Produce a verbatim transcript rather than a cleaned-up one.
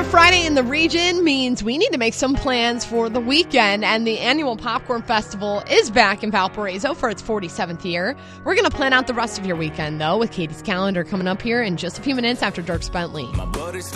Friday in the region means we need to make some plans for the weekend, and the annual Popcorn Festival is back in Valparaiso for its forty-seventh year. We're going to plan out the rest of your weekend, though, with Katie's calendar coming up here in just a few minutes after Dierks Bentley.